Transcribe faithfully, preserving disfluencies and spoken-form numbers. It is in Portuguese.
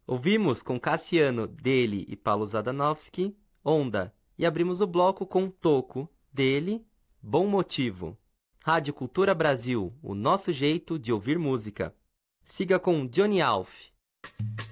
Ouvimos com Cassiano, dele e Paulo Zadanovsky, Onda, e abrimos o bloco com Toco, dele, Bom Motivo. Rádio Cultura Brasil, o nosso jeito de ouvir música. Siga com Johnny Alf.